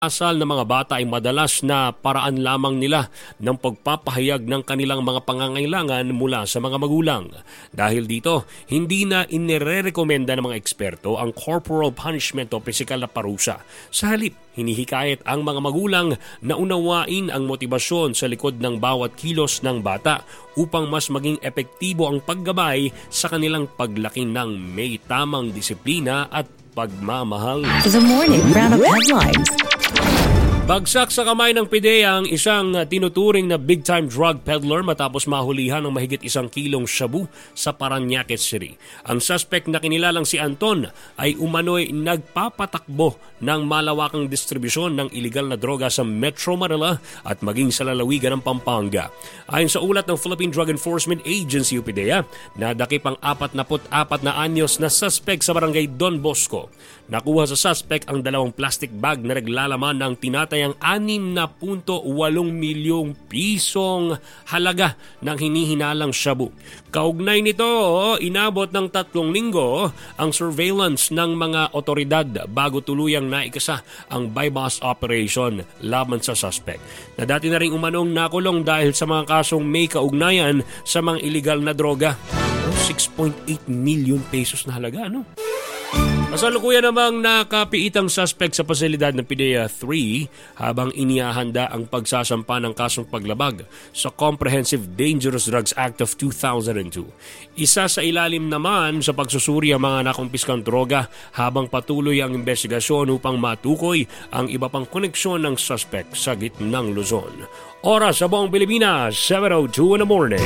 Asal ng mga bata ay madalas na paraan lamang nila ng pagpapahayag ng kanilang mga pangangailangan mula sa mga magulang. Dahil dito, hindi na inirerekomenda ng mga eksperto ang corporal punishment o pisikal na parusa. Sa halip, hinihikayat ang mga magulang na unawain ang motibasyon sa likod ng bawat kilos ng bata upang mas maging epektibo ang paggabay sa kanilang paglaki ng may tamang disiplina at pagmamahal. The morning roundup headlines. Bagsak sa kamay ng PIDEA ang isang tinuturing na big-time drug peddler matapos mahulihan ng mahigit 1 kilong shabu sa Parañaque City. Ang suspect na kinilalang si Anton ay umano'y nagpapatakbo ng malawakang distribusyon ng iligal na droga sa Metro Manila at maging sa lalawigan ng Pampanga. Ayon sa ulat ng Philippine Drug Enforcement Agency o PIDEA, nadakip ang 44 na anyos na suspect sa barangay Don Bosco. Nakuha sa suspect ang 2 plastic bag na naglalaman ng tinatayang 6.8 milyong pisong halaga ng hinihinalang shabu. Kaugnay nito, inabot ng 3 linggo ang surveillance ng mga otoridad bago tuluyang naikasa ang bypass operation laban sa suspect. Na dati na rin umanong nakulong dahil sa mga kasong may kaugnayan sa mga iligal na droga. 6.8 million pesos na halaga, no? Kasalukuyan namang nakapiitang suspect sa pasilidad ng PIDEA 3 habang inihahanda ang pagsasampa ng kasong paglabag sa Comprehensive Dangerous Drugs Act of 2002. Isa sa ilalim naman sa pagsusuri ang mga nakumpiskang droga habang patuloy ang investigasyon upang matukoy ang iba pang koneksyon ng suspect sa gitnang Luzon. Oras sa buong Pilipinas, 7:02 in the morning.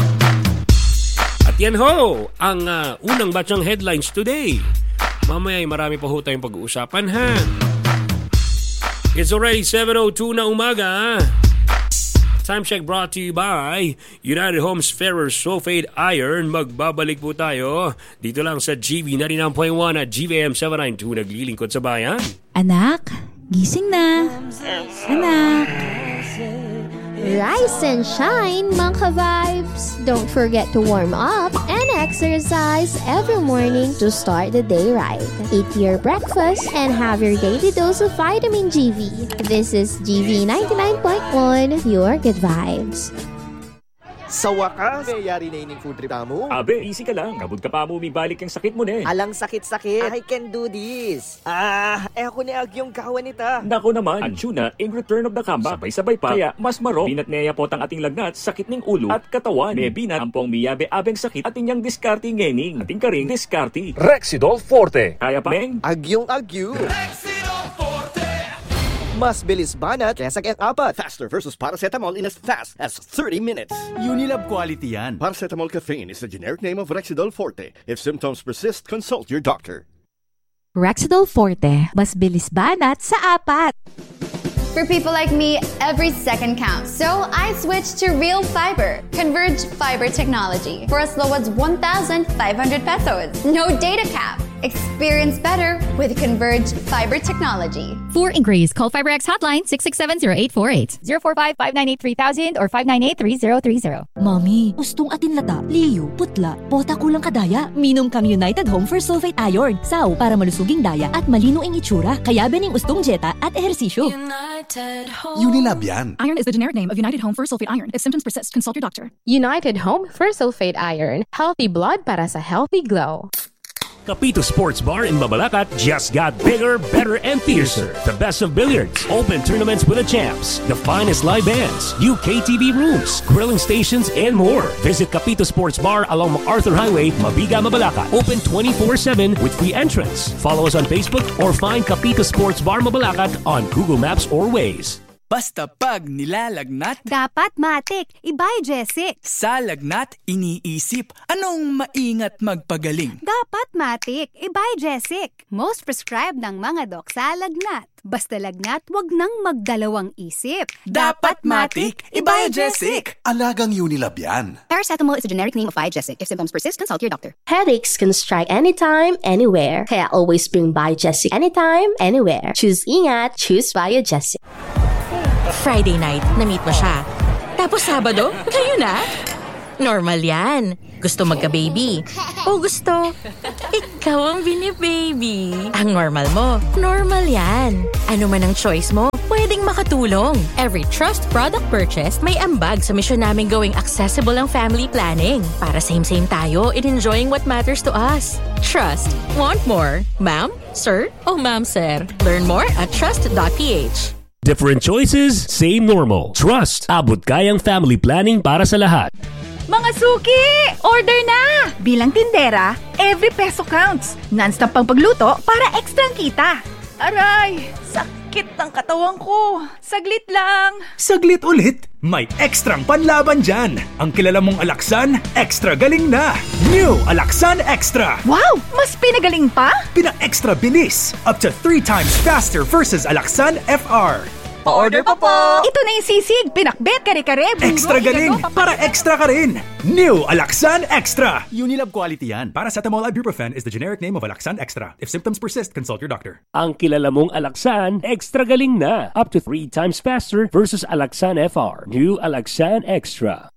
At yan ho, ang unang batchang headlines today. Mamaya ay marami pa ho tayong pag-uusapan, ha? It's already 7:02 na umaga. Time check brought to you by United Homes Ferrous Sulfate Iron. Magbabalik po tayo dito lang sa GV 99.1 at GVM 792 naglilingkod sa bayan. Anak, gising na. Anak. Rise and shine, mga ka-vibes! Don't forget to warm up and exercise every morning to start the day right. Eat your breakfast and have your daily dose of vitamin GV. This is GV 99.1, your good vibes. Sa wakas, yari na ining food trip mo. Abe, easy ka lang. Kabud ka pa mo, balik ang sakit mo na eh. Alang sakit-sakit. I can do this. Ako ni Agyong kawan nita. Nako naman, Anjuna, in return of the comeback. Sabay-sabay pa. Kaya, mas maro. Binat neya po ang ating lagnat, sakit ning ulo at katawan. May binat, ampong miyabe-abeng sakit at inyang discarte ngening. Ating karing discarte. Rexidol Forte. Kaya pa, Meng? Agyong Agyo. Rexidol Forte. Mas bilis banat kesa kayang apat. Faster versus paracetamol in as fast as 30 minutes. Unilab quality yan. Paracetamol caffeine is the generic name of Rexidol Forte. If symptoms persist, consult your doctor. Rexidol Forte, mas bilis banat sa apat. For people like me, every second counts. So I switched to Real Fiber, Converge Fiber Technology, for as low as 1,500 pesos. No data cap. Experience better with Converge Fiber Technology. For inquiries, call FiberX hotline 667-0848, 045-598-3000 or 598-3030. Mommy, gustong atin lata, liyo, putla, bota kulang kadaya. Minom kang United Home for Sulfate Iron. Saw para malusuging daya at malino ang itsura. Kaya bening ustong jeta at ehersisyo. Unilab yan. Iron is the generic name of United Home for Sulfate Iron. If symptoms persist, consult your doctor. United Home for Sulfate Iron. Healthy blood para sa healthy glow. Capito Sports Bar in Mabalacat just got bigger, better, and fiercer. The best of billiards, open tournaments with the champs, the finest live bands, new KTV rooms, grilling stations, and more. Visit Capito Sports Bar along MacArthur Highway, Mabiga, Mabalacat. Open 24/7 with free entrance. Follow us on Facebook or find Capito Sports Bar Mabalacat on Google Maps or Waze. Basta pag nilalagnat, Dapat matik, ibay Jessic. sa lagnat iniisip, anong maingat magpagaling? Dapat matik, ibay Jessic. Most prescribed ng mga dok sa lagnat. Basta lagnat, wag nang magdalawang isip. Dapat matik, Ibajesic. Alagang Unilab yan. Paracetamol is a generic name of Bijesic. If symptoms persist, consult your doctor. Headaches can strike anytime, anywhere. Kaya always bring Biogesic anytime, anywhere. Choose ingat, choose Biogesic. Friday night, na-meet mo siya. Tapos Sabado, kayo na? Normal yan. Gusto magka-baby. O gusto, ikaw ang bini-baby. Ang normal mo, normal yan. Ano man ang choice mo, pwedeng makatulong. Every Trust product purchase may ambag sa misyon namin gawing accessible ang family planning. Para same-same tayo in enjoying what matters to us. Trust. Want more? Ma'am? Sir? O ma'am, sir? Learn more at trust.ph. Different choices, same normal. Trust. Abot kayang family planning para sa lahat. Mga suki! Order na! Bilang tindera, every peso counts. Non-stop pang pagluto para extra kita. Aray! Sakit ng katawan ko. Saglit lang. Saglit ulit? May ekstrang panlaban dyan. Ang kilala mong Alaxan, extra galing na. New Alaxan Extra. Wow! Mas pinagaling pa? Pina-extra bilis. Up to 3 times faster versus Alaxan FR. Pa-order pa po! Ito na yung sisig, pinakbet, kare-kare, bungo, Extra galing! Para extra ka rin! New Alaxan Extra! Unilab quality yan. Paracetamol Ibuprofen is the generic name of Alaxan Extra. If symptoms persist, consult your doctor. Ang kilala mong Alaxan, extra galing na. Up to 3 times faster versus Alaxan FR. New Alaxan Extra.